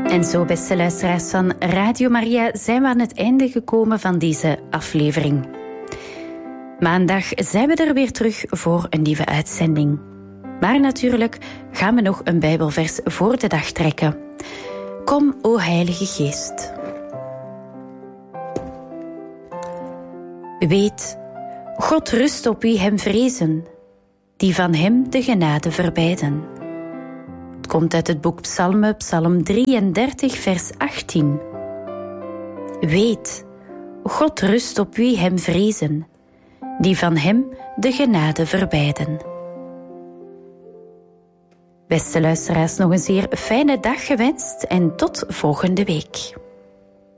En zo, beste luisteraars van Radio Maria, zijn we aan het einde gekomen van deze aflevering. Maandag zijn we er weer terug voor een nieuwe uitzending. Maar natuurlijk gaan we nog een Bijbelvers voor de dag trekken. Kom, o Heilige Geest. Weet, God rust op wie hem vrezen, die van hem de genade verbijden. Het komt uit het boek Psalmen, Psalm 33, vers 18. Weet, God rust op wie hem vrezen, die van hem de genade verbijden. Beste luisteraars, nog een zeer fijne dag gewenst en tot volgende week.